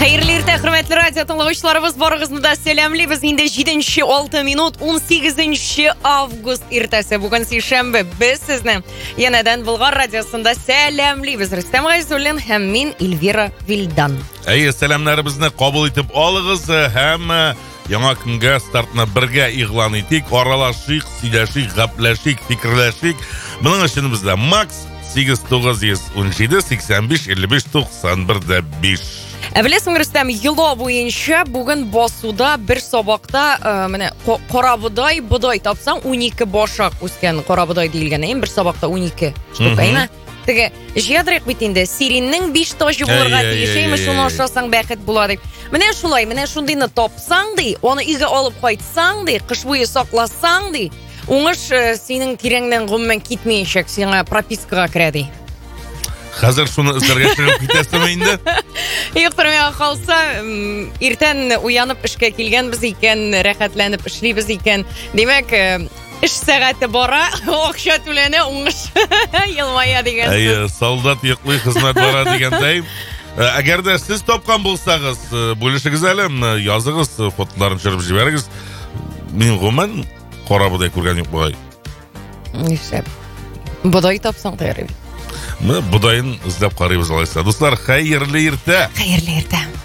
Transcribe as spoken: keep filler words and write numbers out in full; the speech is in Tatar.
Xayrli erta, hurmatli radio tinglovchilarimiz, borig'izda salamlaymiz. Endi yettinchi olti minut o'n sakkizinchi avgust ertasi. Bugun seshanba. Biz sizni yanadan Bulg'or radiosida salamlaymiz. Rustam G'ayzullin ham men Elvira Vildan. Ey, salamlarimizni qabul etib oling'iz. Hamma yangi kunga startni birga e'lon etdik. Oralashik, siylashik, gaplashik, fikrlashik. Buning uchun bizda Max sakkiz to'qqiz o'n yetti sakson besh ellik besh to'qson bir besh. Bilasizmi Rustam, yilo bo'yicha bugun bosuda bir saboqda mana qora budoy, budoy topsang o'n ikki boshoq o'sgan qora budoy deyilgan. Ham bir saboqda o'n ikki shtukaymi? Tege jadriq bitindi. Sirinning besh toshi bo'lirga tegishaymi, shuni oshasang baxit bo'ladi. Mana shulay, mana shundayni topsang-di, uni uyga olib qo'ysang-di, qish bo'yi saqlasang-di, o'ngish sening tirangdan g'umman ketmayishak, senga propiskaga kiradi. Hozir shuni izlarga chiqib ketasizmi endi? Yo'qtirmay qolsa, ertan uyanib ishga kelgan biz ekan, rohatlanib ishlaymiz ekan. Demak, ish soati bora, o'xshat to'lani o'ngish yilmayadigan. Ay, soldat yo'qlik xizmat bora deganday. Agarda siz topgan bo'lsangiz, bo'lishingizni yozing'iz, fotolarini tushirib jibaringiz. Men g'o'man qora budoy ko'rgan yo'q bo'y. Nishab. Budoy topsang tayyor. Budoyni izlab qaraymiz olaysiz. Do'stlar, xayrli erta. Xayrli erta.